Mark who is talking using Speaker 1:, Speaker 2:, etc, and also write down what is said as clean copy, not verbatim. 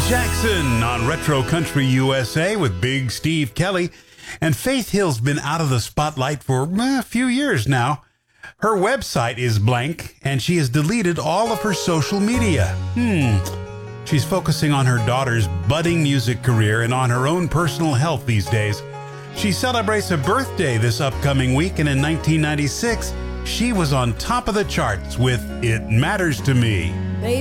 Speaker 1: Jackson on Retro Country USA with Big Steve Kelly. And Faith Hill's been out of the spotlight for a few years now. Her website is blank, and she has deleted all of her social media. She's focusing on her daughter's budding music career and on her own personal health these days. She celebrates a birthday this upcoming week, and in 1996, she was on top of the charts with It Matters to Me.